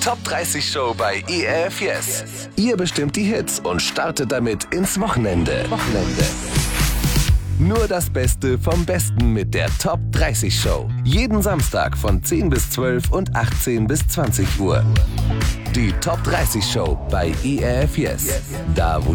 Top 30 Show bei ERF Yes. Ihr bestimmt die Hits und startet damit ins Wochenende. Nur das Beste vom Besten mit der Top 30 Show. Jeden Samstag von 10 bis 12 und 18 bis 20 Uhr. Die Top 30 Show bei ERF Yes. Da, wo